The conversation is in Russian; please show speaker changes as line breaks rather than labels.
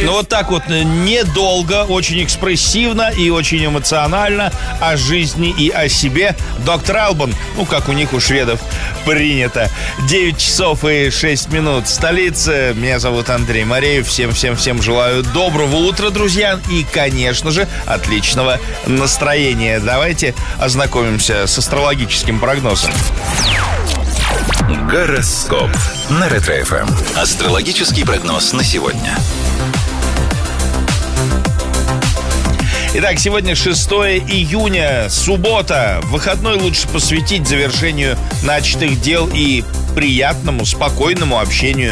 Ну вот так вот, недолго, очень экспрессивно и очень эмоционально о жизни и о себе доктор Албан, ну как у них у шведов принято. 9 часов и 6 минут, столица. Меня зовут Андрей Мареев. Всем желаю доброго утра, друзья. И, конечно же, отличного настроения. Давайте ознакомимся с астрологическим прогнозом.
Гороскоп на Ретро-ФМ. Астрологический прогноз на сегодня.
Итак, сегодня 6 июня, суббота. Выходной лучше посвятить завершению начатых дел и приятному, спокойному общению